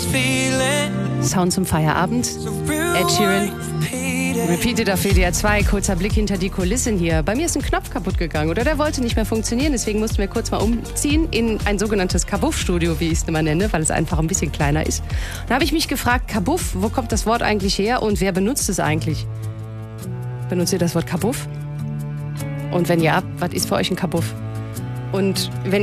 Sound zum Feierabend. Ed Sheeran. Repeated auf WDR 2. Kurzer Blick hinter die Kulissen hier. Bei mir ist ein Knopf kaputt gegangen oder der wollte nicht mehr funktionieren. Deswegen mussten wir kurz mal umziehen in ein sogenanntes Kabuff-Studio, wie ich es immer nenne, weil es einfach ein bisschen kleiner ist. Da habe ich mich gefragt, Kabuff, wo kommt das Wort eigentlich her und wer benutzt es eigentlich? Benutzt ihr das Wort Kabuff? Und wenn ja, was ist für euch ein Kabuff? Und wenn